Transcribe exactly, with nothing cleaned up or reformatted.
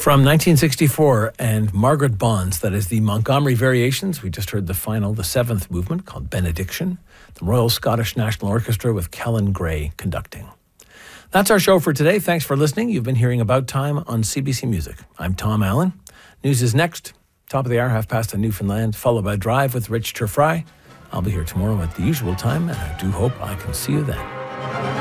From nineteen sixty-four and Margaret Bonds, that is the Montgomery Variations. We just heard the final, the seventh movement called Benediction, the Royal Scottish National Orchestra with Kellen Gray conducting. That's our show for today. Thanks for listening. You've been hearing About Time on C B C Music. I'm Tom Allen. News is next. Top of the hour, half past in Newfoundland, followed by Drive with Rich Turfry. I'll be here tomorrow at the usual time, and I do hope I can see you then.